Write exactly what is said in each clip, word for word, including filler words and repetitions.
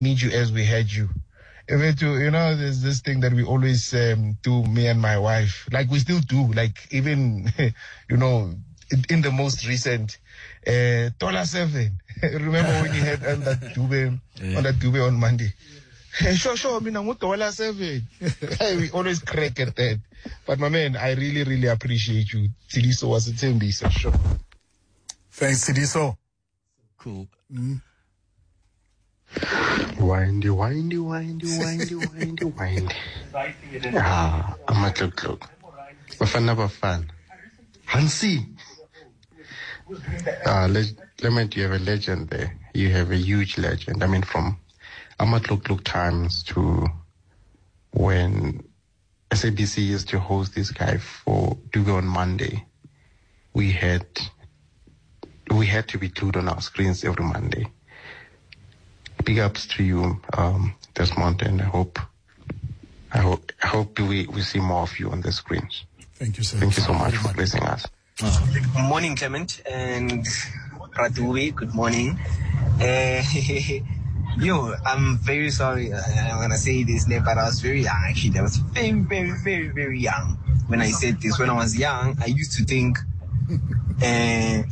need you as we had you. Even to, you know, there's this thing that we always um, do, me and my wife. Like, we still do. Like, even, you know, in, in the most recent, uh, Tola seven. Remember when you had on that Dube, yeah. on that Dube on Monday? Hey, sure, sure, I mean, I'm Tola seven. We always crack at that. But my man, I really, really appreciate you. Sidiso was a team, so sure. Thanks, Sidiso. Cool. Mm. Windy, windy, windy, windy, windy, windy. Ah, I'm a clock clock. Bafana Bafana. Hansi. Ah, Clement, you have a legend there. You have a huge legend. I mean, from Amatluk Look times to when S A B C used to host this guy for Dube on Monday, we had we had to be glued on our screens every Monday. Big ups to you, um, Desmond, and I hope, I hope, I hope we, we see more of you on the screens. Thank you, sir. Thank you so much for blessing us. Oh. Good morning, Clement and Radube. Good morning. Uh, yo, I'm very sorry. Uh, I'm gonna say this name, but I was very young. Actually, I was very, very, very, very young when I said this. When I was young, I used to think, uh,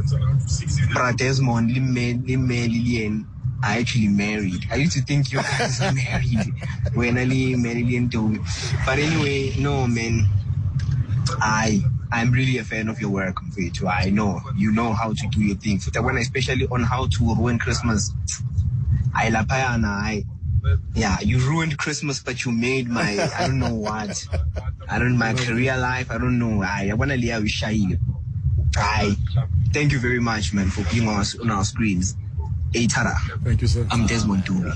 Brad Desmond, Limme, Limme, Lillian. I actually married. I used to think you guys are married when I married into. But anyway, no, man. I I'm really a fan of your work, Mfethu. I know you know how to do your thing. When especially on how to ruin Christmas. I lapayana. I yeah, you ruined Christmas, but you made my I don't know what. I don't my career life. I don't know. I I wanna live with Shai. I thank you very much, man, for being on our, on our screens. Hey, Tara. Thank you, sir. I'm Desmond Dube.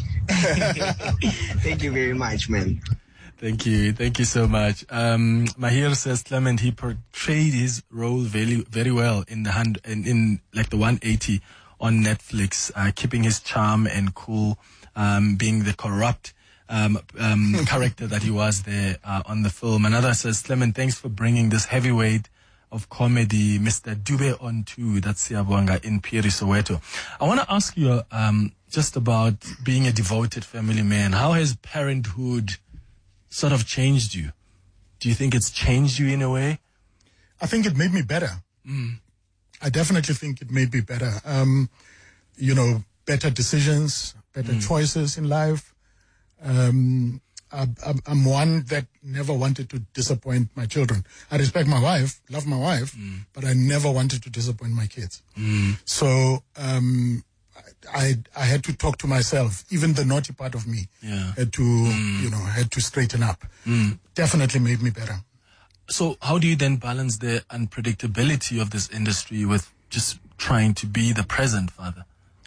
Thank you very much, man. Thank you. Thank you so much. Um, Mahir says Clement, he portrayed his role very, very well in the hand, in, in like the one eighty on Netflix, uh, keeping his charm and cool, um, being the corrupt, um, um, character that he was there, uh, on the film. Another says, Clement, thanks for bringing this heavyweight of comedy, Mister Dube on two. That's Siyabonga in Piri, Soweto. I want to ask you um, just about being a devoted family man. How has parenthood sort of changed you? Do you think it's changed you in a way? I think it made me better. Mm. I definitely think it made me better. Um, you know, better decisions, better mm. choices in life. Um, I'm one that never wanted to disappoint my children. I respect my wife, love my wife, mm. but I never wanted to disappoint my kids. Mm. So um, I I had to talk to myself. Even the naughty part of me yeah. had to, mm. you know, had to straighten up. Mm. Definitely made me better. So how do you then balance the unpredictability of this industry with just trying to be the present father?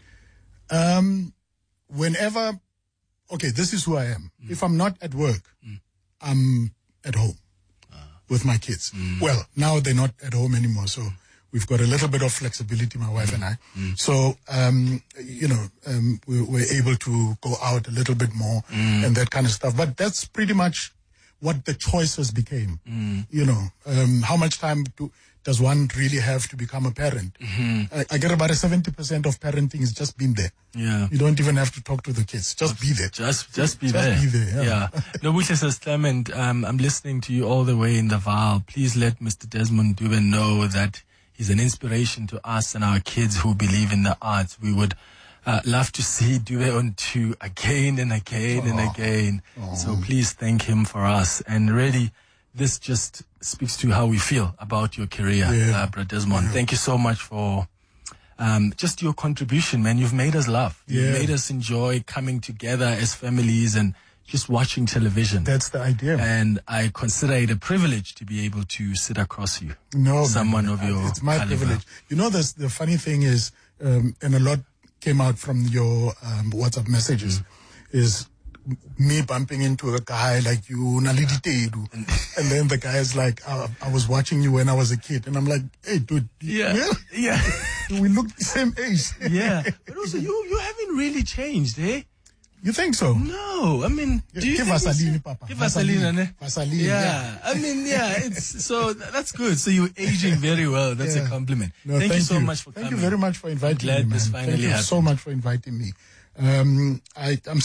Um, whenever... Okay, this is who I am. Mm. If I'm not at work, mm. I'm at home uh. with my kids. Mm. Well, now they're not at home anymore, so we've got a little bit of flexibility, my wife mm. and I. Mm. So, um, you know, um, we, we're able to go out a little bit more mm. and that kind of stuff. But that's pretty much what the choices became. Mm. You know, um, how much time do, does one really have to become a parent? Mm-hmm. I, I get about a seventy percent of parenting is just being there. Yeah. You don't even have to talk to the kids. Just be there. Just, just be just there. Be there. Yeah. yeah. Nobuhle says, Clement, um, I'm listening to you all the way in the Vaal. Please let Mister Desmond Dube know that he's an inspiration to us and our kids who believe in the arts. We would uh, love to see Dube on two again and again oh. and again. Oh. So please thank him for us. And really, this just speaks to how we feel about your career, yeah. uh, Brother Desmond. Yeah. Thank you so much for um, just your contribution, man. You've made us laugh. Yeah. You've made us enjoy coming together as families and just watching television. That's the idea. And I consider it a privilege to be able to sit across you. No, someone man, of your it's my caliber. privilege. You know, this, the funny thing is, um, and a lot came out from your um, WhatsApp messages, mm. is me bumping into a guy like you, Naliditedu. And then the guy is like, I, I was watching you when I was a kid. And I'm like, hey, dude. Yeah. Yeah. yeah. We look the same age. yeah. But also, you, you haven't really changed, eh? You think so? No, I mean, do you give think Vaseline, Papa? Give Vaseline, ne? Vaseline, yeah. yeah. I mean, yeah, it's so that's good. So you're aging very well. That's yeah. a compliment. No, thank, thank you so you. much for thank coming. Thank you very much for inviting I'm glad me. this man. finally Thank you happened. so much for inviting me. Um, I, I'm